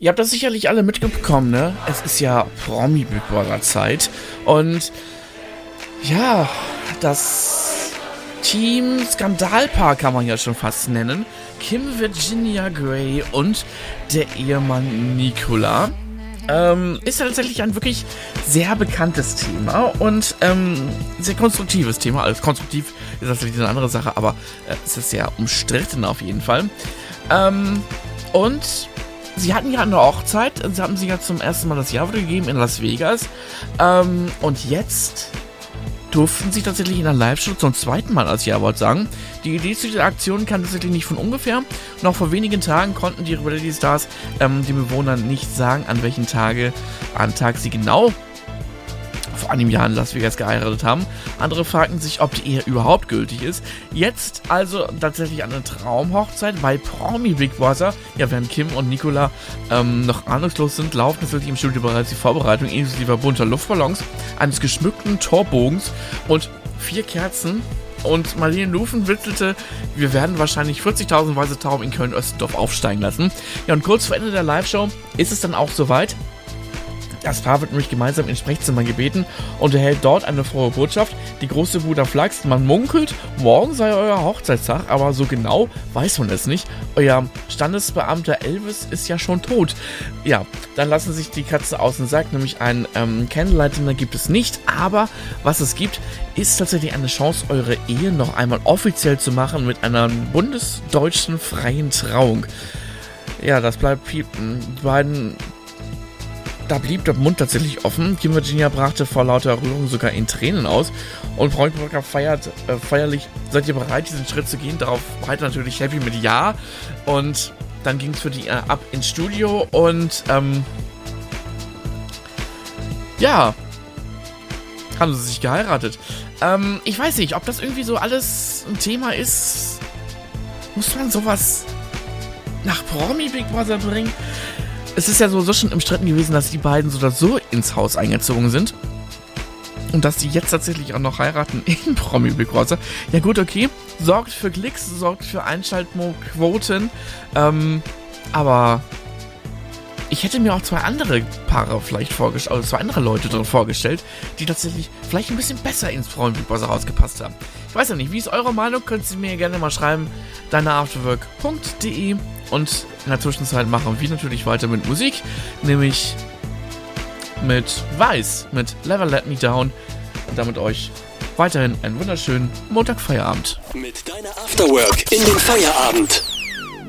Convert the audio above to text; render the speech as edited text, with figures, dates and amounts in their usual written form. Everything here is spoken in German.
Ihr habt das sicherlich alle mitbekommen, ne? Es ist ja Promi-Big Brother-Zeit. Und ja, das Team Skandalpaar kann man ja schon fast nennen. Kim Virginia Gray und der Ehemann Nicola. Ist ja tatsächlich ein wirklich sehr bekanntes Thema und sehr konstruktives Thema. Also konstruktiv ist tatsächlich eine andere Sache, aber es ist sehr umstritten auf jeden Fall. Und sie hatten ja eine Hochzeit, sie haben sich ja zum ersten Mal das Jahr gegeben in Las Vegas. Und jetzt durften sie tatsächlich in der Live-Show zum zweiten Mal als Jawort sagen. Die Idee zu dieser Aktion kam tatsächlich nicht von ungefähr. Noch vor wenigen Tagen konnten die Reality Stars den Bewohnern nicht sagen, an welchen Tag sie genau vor einem Jahr in Las Vegas geheiratet haben. Andere fragten sich, ob die Ehe überhaupt gültig ist. Jetzt also tatsächlich eine Traumhochzeit bei Promi Big Brother. Ja, während Kim und Nicola noch ahnungslos sind, laufen natürlich im Studio bereits die Vorbereitung inklusive bunter Luftballons, eines geschmückten Torbogens und 4 Kerzen. Und Marlene Lufen witzelte, wir werden wahrscheinlich 40.000 weiße Tauben in Köln-Östendorf aufsteigen lassen. Ja, und kurz vor Ende der Live-Show ist es dann auch soweit. Das Paar wird nämlich gemeinsam ins Sprechzimmer gebeten und erhält dort eine frohe Botschaft. Die große Bruder flaxt, man munkelt, morgen sei euer Hochzeitstag, aber so genau weiß man es nicht. Euer Standesbeamter Elvis ist ja schon tot. Ja, dann lassen sich die Katze aus dem Sack, nämlich ein Candlelight-Dinner gibt es nicht, aber was es gibt, ist tatsächlich eine Chance, eure Ehe noch einmal offiziell zu machen mit einer bundesdeutschen freien Trauung. Ja, das bleibt piepen. Die beiden... Da blieb der Mund tatsächlich offen. Kim Virginia brachte vor lauter Rührung sogar in Tränen aus. Und Freundbrücker feierlich, seid ihr bereit, diesen Schritt zu gehen? Darauf weiter natürlich happy mit Ja. Und dann ging es für die ab ins Studio und ja, haben sie sich geheiratet. Ich weiß nicht, ob das irgendwie so alles ein Thema ist. Muss man sowas nach Promi Big Brother bringen? Es ist ja so schon umstritten gewesen, dass die beiden so oder so ins Haus eingezogen sind. Und dass die jetzt tatsächlich auch noch heiraten in Promi Big Brother. Ja gut, okay. Sorgt für Klicks, sorgt für Einschaltquoten. Aber ich hätte mir auch 2 andere Paare vielleicht vorgestellt, also 2 andere Leute drin vorgestellt, die tatsächlich vielleicht ein bisschen besser ins Promi Big Brother rausgepasst haben. Ich weiß ja nicht, wie ist eure Meinung? Könnt ihr mir gerne mal schreiben. deineafterwork.de. Und in der Zwischenzeit machen wir natürlich weiter mit Musik, nämlich mit Weiß, mit Never Let Me Down. Und damit euch weiterhin einen wunderschönen Montagfeierabend. Mit deiner Afterwork in den Feierabend.